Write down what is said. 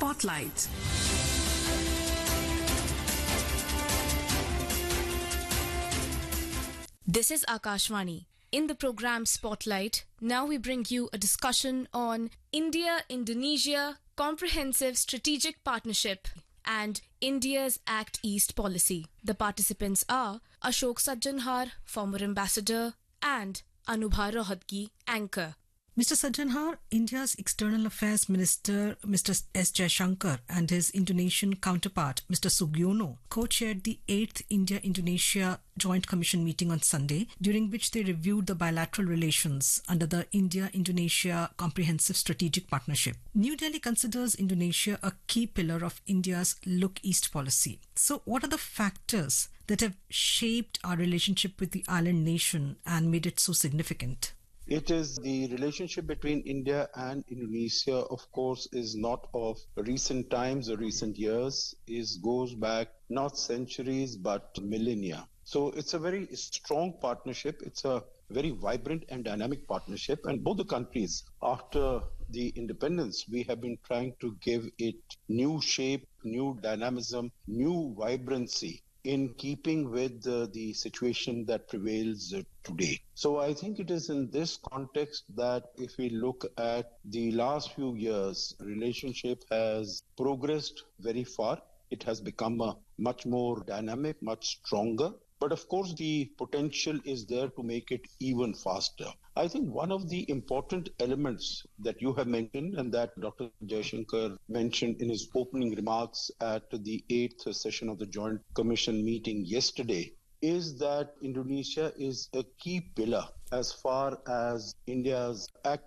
Spotlight. This is Akashvani. In the program Spotlight, now we bring you a discussion on India-Indonesia Comprehensive Strategic Partnership and India's Act East policy. The participants are Ashok Sajjanhar, former ambassador, and Anubha Rohatgi, anchor. Mr. Sajjanhar, India's External Affairs Minister Mr. S. Jaishankar and his Indonesian counterpart Mr. Sugiono co-chaired the 8th India-Indonesia Joint Commission meeting on Sunday, during which they reviewed the bilateral relations under the India-Indonesia Comprehensive Strategic Partnership. New Delhi considers Indonesia a key pillar of India's Look East policy. So what are the factors that have shaped our relationship with the island nation and made it so significant? It is the relationship between India and Indonesia, of course, is not of recent times or recent years. It goes back not centuries but millennia. So it's a very strong partnership. It's a very vibrant and dynamic partnership. And both the countries, after the independence, we have been trying to give it new shape, new dynamism, new vibrancy, in keeping with the situation that prevails today. So I think it is in this context that if we look at the last few years, relationship has progressed very far. It has become a much more dynamic, much stronger. But of course, the potential is there to make it even faster. I think one of the important elements that you have mentioned and that Dr. Jaishankar mentioned in his opening remarks at the 8th session of the Joint Commission meeting yesterday is that Indonesia is a key pillar as far as India's Act